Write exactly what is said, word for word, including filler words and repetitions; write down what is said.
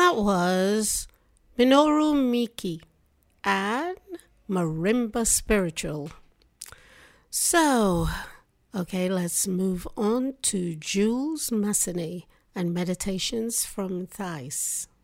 that was Minoru Miki and Marimba Spiritual. So, okay, let's move on to Jules Massenet and Meditations from Thais.